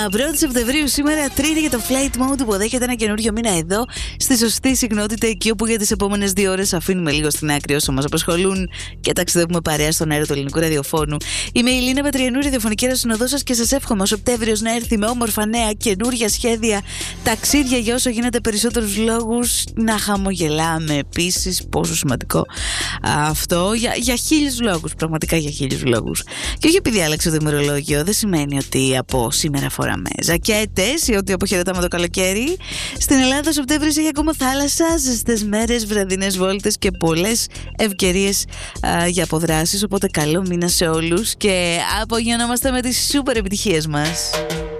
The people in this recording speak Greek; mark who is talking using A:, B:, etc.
A: 1η Σεπτεμβρίου σήμερα, Τρίτη, για το Flight Mode που δέχεται ένα καινούριο μήνα εδώ, στη σωστή συχνότητα, εκεί όπου για τις επόμενες 2 ώρες αφήνουμε λίγο στην άκρη όσο μας απασχολούν και ταξιδεύουμε παρέα στον αέρα του ελληνικού ραδιοφώνου. Είμαι η Λίνα Πετριανού, ραδιοφωνική ρασυνοδό σας, και σας εύχομαι ο Σεπτέμβριος να έρθει με όμορφα νέα, καινούρια σχέδια, ταξίδια για όσο γίνεται περισσότερους λόγους, να χαμογελάμε επίσης, πόσο σημαντικό αυτό, για 1000 λόγους, πραγματικά για 1000 λόγους. Και όχι επειδή άλλαξε το ημερολόγιο, δεν σημαίνει ότι από σήμερα φοράμε ζακέτες ή ότι αποχαιρετάμε το καλοκαίρι. Στην Ελλάδα ο Σεπτέμβρης έχει ακόμα θάλασσα, ζεστές μέρες, βραδινές βόλτες και πολλές ευκαιρίες για αποδράσεις. Οπότε καλό μήνα σε όλους και απογειωνόμαστε με τις σούπερ επιτυχίες μας.